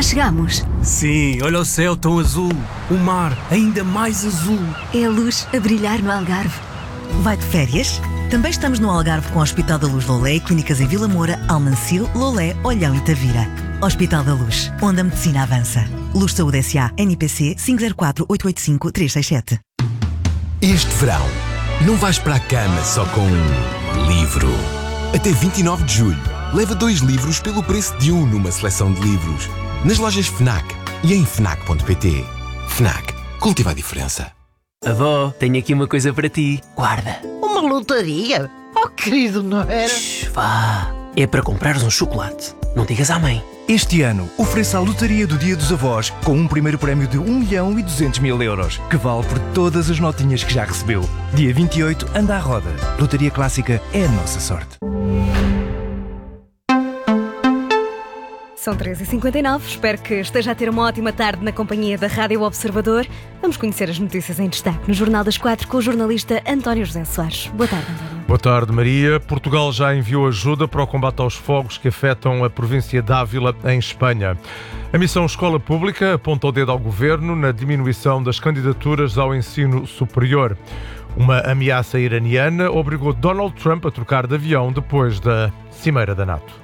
Já chegámos. Sim, olha o céu tão azul. O mar ainda mais azul. É a luz a brilhar no Algarve. Vai de férias? Também estamos no Algarve com o Hospital da Luz Lolé e clínicas em Vila Moura, Almancil, Lolé, Olhão e Tavira. Hospital da Luz, onde a medicina avança. Luz Saúde S.A. NIPC 504-885-367. Este verão, não vais para a cama só com um livro. Até 29 de julho, leva 2 livros pelo preço de um numa seleção de livros. Nas lojas FNAC e em FNAC.pt. FNAC, cultiva a diferença. Avó, tenho aqui uma coisa para ti. Guarda. Uma lotaria? Oh, querido, não era? Shhh, vá. É para comprares um chocolate. Não digas à mãe. Este ano, ofereça a lotaria do Dia dos Avós com um primeiro prémio de 1.200.000 euros, que vale por todas as notinhas que já recebeu. Dia 28, anda à roda. Lotaria Clássica é a nossa sorte. São 13h59, espero que esteja a ter uma ótima tarde na companhia da Rádio Observador. Vamos conhecer as notícias em destaque no Jornal das 4 com o jornalista António José Soares. Boa tarde, António. Boa tarde, Maria. Portugal já enviou ajuda para o combate aos fogos que afetam a província de Ávila, em Espanha. A missão Escola Pública aponta o dedo ao governo na diminuição das candidaturas ao ensino superior. Uma ameaça iraniana obrigou Donald Trump a trocar de avião depois da cimeira da NATO.